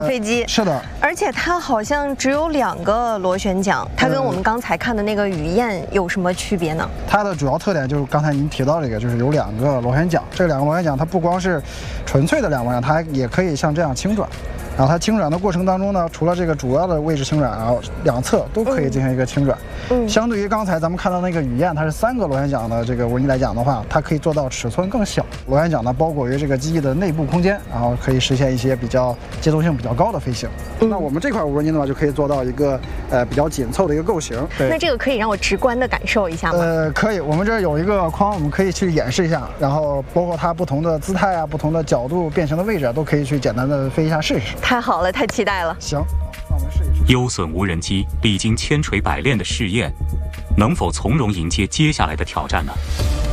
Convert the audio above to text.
飞机。 是的， 而且它好像只有2个螺旋桨，它跟我们刚才看的那个雨燕有什么区别呢？ 它的主要特点就是刚才您提到这个，就是有2个螺旋桨。这2个螺旋桨它不光是纯粹的2螺旋，它也可以像这样轻转。然后它轻转的过程当中呢，除了这个主要的位置轻转，然后2侧都可以进行一个轻转。相对于刚才咱们看到那个雨燕，它是3个螺旋桨的这个无人机来讲的话，它可以做到尺寸更小。螺旋桨呢包裹于这个机翼的内部空间，然后可以实现一些比较节奏性比较高的飞行。那我们这块无人机的话，就可以做到一个比较紧凑的一个构型。 那这个可以让我直观的感受一下吗？ 可以，我们这儿有一个框，我们可以去演示一下，然后包括它不同的姿态啊、不同的角度、变形的位置啊，都可以去简单的飞一下试一试。 太好了，太期待了。 行，那我们试一试。 优隼无人机历经千锤百炼的试验，能否从容迎接接下来的挑战呢？